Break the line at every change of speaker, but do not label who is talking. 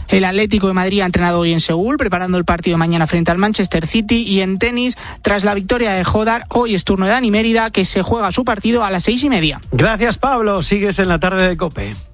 El Atlético de Madrid ha entrenado hoy en Seúl, preparando el partido de mañana frente al Manchester City. Y en tenis, tras la victoria de Jodar, hoy es turno de Dani Mérida, que se juega su partido a las 6:30.
Gracias, Pablo. Sigues en la tarde de COPE.